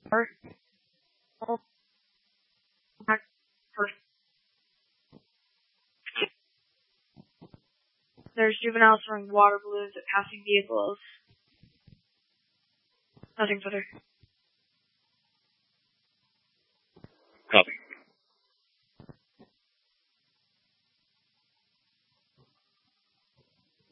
Or there's juveniles throwing water balloons at passing vehicles. Nothing further.